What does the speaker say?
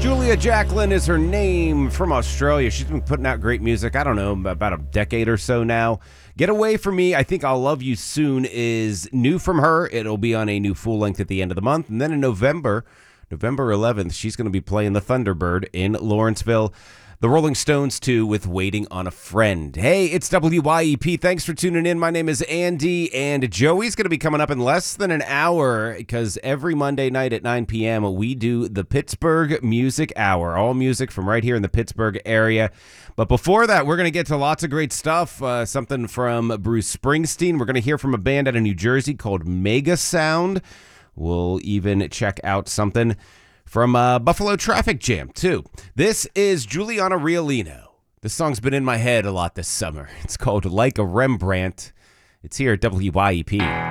Julia Jacklin is her name, from Australia. She's been putting out great music, I don't know, about a decade or so now. Get Away From Me, I Think I'll Love You Soon is new from her. It'll be on a new full length at the end of the month. And then in November 11th, she's going to be playing the Thunderbird in Lawrenceville. The Rolling Stones, too, with Waiting on a Friend. Hey, it's WYEP. Thanks for tuning in. My name is Andy, and Joey's going to be coming up in less than an hour because every Monday night at 9 p.m. we do the Pittsburgh Music Hour, all music from right here in the Pittsburgh area. But before that, we're going to get to lots of great stuff, something from Bruce Springsteen. We're going to hear from a band out of New Jersey called Mega Sound. We'll even check out something from Buffalo Traffic Jam, too. This is Juliana Riolino. This song's been in my head a lot this summer. It's called Like a Rembrandt. It's here at WYEP.